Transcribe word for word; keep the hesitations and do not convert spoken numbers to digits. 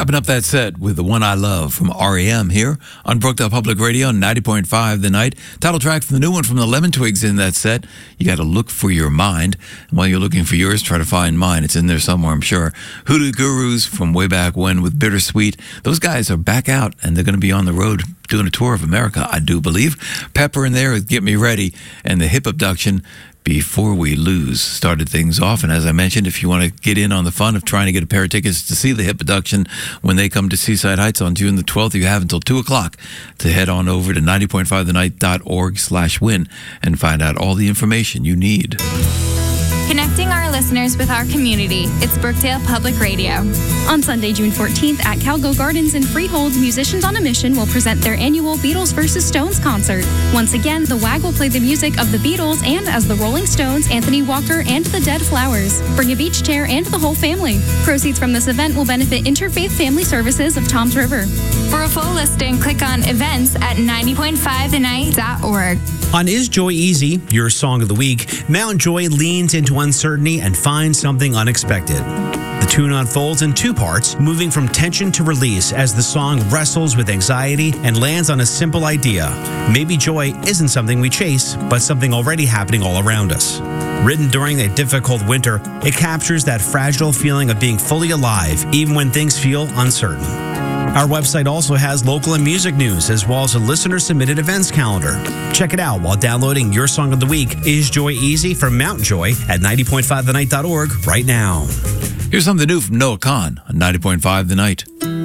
Wrapping up that set with The One I Love from R E M here on Brookdale Public Radio, ninety point five The Night. Title track from the new one from the Lemon Twigs in that set. You got to look for your mind. And while you're looking for yours, try to find mine. It's in there somewhere, I'm sure. Hoodoo Gurus from way back when with Bittersweet. Those guys are back out, and they're going to be on the road doing a tour of America, I do believe. Pepper in there with Get Me Ready, and the Hip Abduction, Before We Lose, started things off. And as I mentioned, if you want to get in on the fun of trying to get a pair of tickets to see the Hip Abduction when they come to Seaside Heights on June the twelfth, you have until two o'clock to head on over to ninety point five the night dot org slash win and find out all the information you need. Connecting our listeners with our community. It's Brookdale Public Radio. On Sunday, June fourteenth at Calgo Gardens in Freehold, Musicians on a Mission will present their annual Beatles versus Stones concert. Once again, the W A G will play the music of the Beatles and as the Rolling Stones, Anthony Walker, and the Dead Flowers. Bring a beach chair and the whole family. Proceeds from this event will benefit Interfaith Family Services of Toms River. For a full listing, click on events at ninety point five the night dot org. On Is Joy Easy, your song of the week, Mount Joy leans into uncertainty and finds something unexpected. The tune unfolds in two parts, moving from tension to release as the song wrestles with anxiety and lands on a simple idea. Maybe joy isn't something we chase, but something already happening all around us. Written during a difficult winter, it captures that fragile feeling of being fully alive, even when things feel uncertain. Our website also has local and music news, as well as a listener-submitted events calendar. Check it out while downloading your song of the week, Is Joy Easy from Mount Joy at ninety point five the night dot org right now. Here's something new from Noah Kahan on ninety point five The Night.